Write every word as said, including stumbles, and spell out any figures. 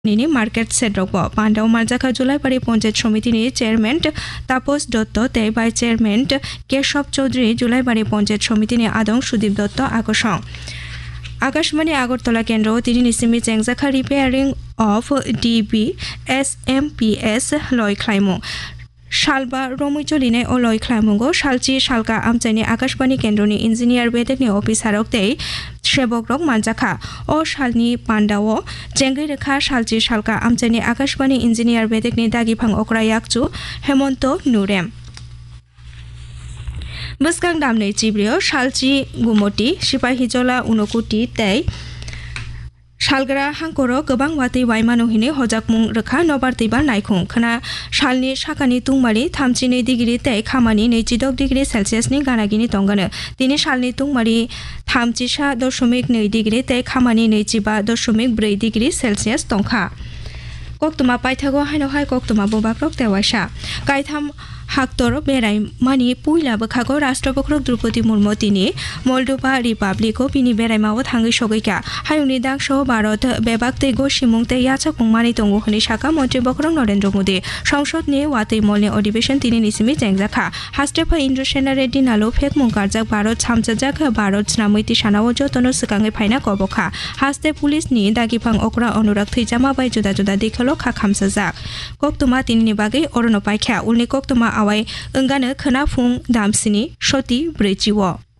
নিনি market সেট্রক পান্ডাও মার্জাখা Julaibari panchayat সমিতিনি chairman Tapas Dutta তে vice chairman Keshab Chowdhury Julaibari panchayat সমিতিনি আদং Sudip Dutta আকর্ষণ আকাশবাণী আগরতলা কেন্দ্র তিনি নিসিমি চেংজাখা repairing of DB S M P S লয় খ্লাইমু শালবা রমৈচলিনে ও লয় খ্লাইমুঙ্গো শালচি শালকা আমচাইনি আকাশবাণী কেন্দ্রনি ইঞ্জিনিয়ার বেদেকনি অফিসারক তেই সেবক রক মানজাখা ও শালনি পান্ডাও চেঙ্গি রেখা শালচি শালকা আমচাইনি আকাশবাণী ইঞ্জিনিয়ার বেদেকনি দাগিভাং অকরা ইয়াকচু হেমন্ত নুরেম বসকাং দামনে চিব্রিয় শালচি গুমটি সিপাহিজলা উনকুটি তেই শালগ্রা হাঙ্কর গোबां वातै वाइमानुहिनि हजाकमुं रोखा नबार तैबार नायखुं खोना शालनि साखानि तुंमारि थामजिनै डिग्री तै खामानि नैजिद' डिग्री सेलसियासनि गानागिनि तंगानो दिनै शालनि तुंमारि थामजिसा दशमिक नै डिग्री तै खामानि नैजिबा दशमिक ब्रै डिग्री सेलसियास तंखा कक्तमा पाइथागो हायनहाय कक्तमा बोबाक्रक तेवाइसा गायथाम हाक्टर बेराय मानि पुइला बखागो राष्ट्रपक्रक द्रौपदी मुर्मु तिनि मल्डोभा रिपाब्लिको बिनि बेरायमाओ थांगै सगैका हायुंनि दांसो भारत बेबाक्तै गो सिमुंतै याचाकुं मानि तंगो हनि शाखा मन्त्री बक्रक नरेंद्र मोदी संसदनि वातै मलनि अधिवेशन तिनि निसिमि जेंजाखा हास्टेफा इन्द्रसेना रेड्डी नालो फेक मुंकारजाक भारत सामजाजाक भारत स्नामैति सानाव जतनो सिगाङै फायना कबखा हास्टे पुलिसनि दागिभां अकरा अनुराग थैजामा बाय जुदा जुदा देखलो खा खामसाजाक कक्तमा तिनि बागै अरन पाइखा उलनि कक्तमा आवाय ओंगानो खोना फुं दामसिनि सति ब्रैजिव